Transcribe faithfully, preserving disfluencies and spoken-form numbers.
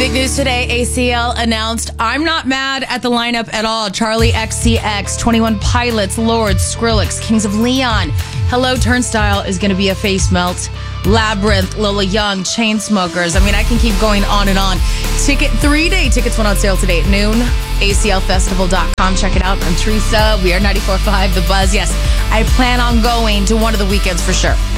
Big news today, A C L announced, I'm not mad at the lineup at all. Charlie X C X, twenty-one Pilots, Lords, Skrillex, Kings of Leon. Hello Turnstile is going to be a face melt. Labyrinth, Lola Young, Chainsmokers. I mean, I can keep going on and on. Ticket, three-day tickets went on sale today at noon. A C L festival dot com. Check it out. I'm Teresa. We are ninety-four point five The Buzz. Yes, I plan on going to one of the weekends for sure.